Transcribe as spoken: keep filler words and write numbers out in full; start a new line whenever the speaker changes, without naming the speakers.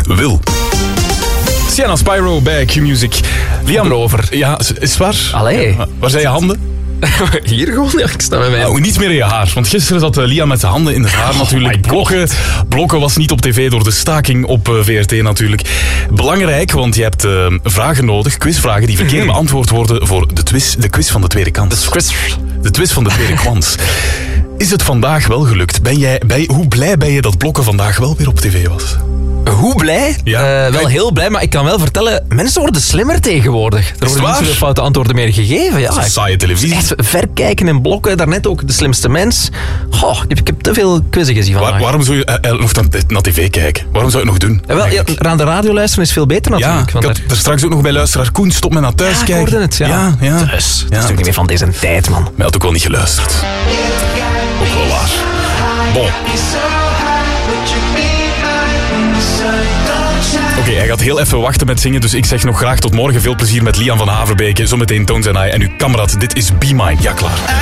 wil. Sienna Spyro bij Q-Music. Liam,
erover.
Ja, is het waar?
Allee.
Ja, waar zijn je handen?
Hier gewoon, ja, ik sta met mij.
Oh, niets meer in je haar. Want gisteren zat uh, Liam met zijn handen in het haar natuurlijk. Blokken, Blokken was niet op tv door de staking op uh, V R T natuurlijk. Belangrijk, want je hebt uh, vragen nodig, quizvragen die verkeerd beantwoord worden voor de, twiz, de quiz van de tweede kans. De quiz van de tweede kans. Is het vandaag wel gelukt? Ben jij, ben, hoe blij ben je dat Blokken vandaag wel weer op tv was?
Hoe blij?
Ja.
Uh, wel heel blij, maar ik kan wel vertellen, mensen worden slimmer tegenwoordig. Er worden niet zoveel foute antwoorden meer gegeven. Ja,
saaie televisie.
Echt verkijken en Blokken, daarnet ook de slimste mens. Goh, ik heb te veel quizzen gezien vandaag.
Waar, waarom zou je uh, nog naar tv kijken? Waarom zou je het nog doen?
Ja, wel, ja, aan de radio luisteren is veel beter natuurlijk.
Ja, ik had er straks ook nog bij luisteraar Koen, stop me naar thuis
ja,
kijken.
Ik hoorde het, ja.
ja, ja.
Dus,
ja.
dat is ook niet meer van deze tijd, man.
Maar hij had ook wel niet geluisterd. Ook wel waar. Bon. Oké, okay, hij gaat heel even wachten met zingen, dus ik zeg nog graag tot morgen. Veel plezier met Liam van Haverbeke, zometeen Tones en I. En uw kameraad, dit is Be Mine. Ja, klaar.